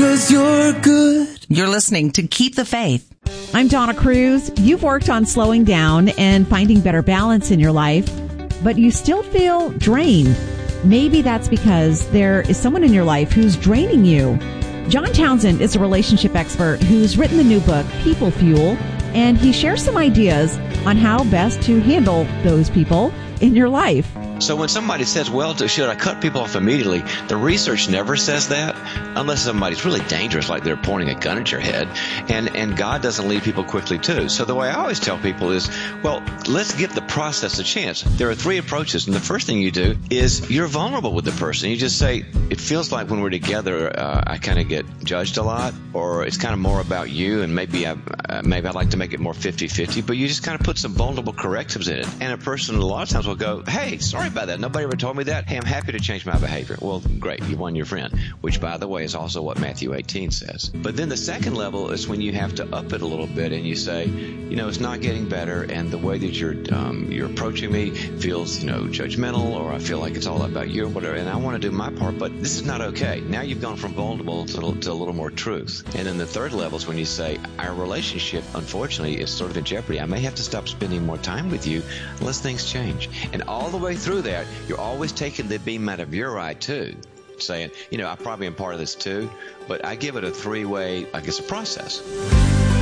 'cause you're good. You're listening to Keep the Faith. I'm Donna Cruz. You've worked on slowing down and finding better balance in your life, but you still feel drained. Maybe that's because there is someone in your life who's draining you. John Townsend is a relationship expert who's written the new book, People Fuel, and he shares some ideas on how best to handle those people in your life. So when somebody says, well, should I cut people off immediately? The research never says that unless somebody's really dangerous, like they're pointing a gun at your head. And God doesn't leave people quickly, too. So the way I always tell people is, well, let's give the process a chance. There are three approaches. And the first thing you do is you're vulnerable with the person. You just say, it feels like when we're together, I kind of get judged a lot, or it's kind of more about you, and maybe I'd like to make it more 50-50, but you just kind of put some vulnerable correctives in it. And a person a lot of times will go, hey, sorry about that. Nobody ever told me that. Hey, I'm happy to change my behavior. Well, great. You won your friend, which, by the way, is also what Matthew 18 says. But then the second level is when you have to up it a little bit and you say, it's not getting better, and the way that you're approaching me feels, judgmental, or I feel like it's all about you or whatever, and I want to do my part, but this is not okay. Now you've gone from vulnerable to a little more truth. And then the third level is when you say, our relationship, unfortunately, is sort of in jeopardy. I may have to stop spending more time with you unless things change. And all the way through that, you're always taking the beam out of your eye, too, saying, I probably am part of this, too, but I give it a three-way, a process.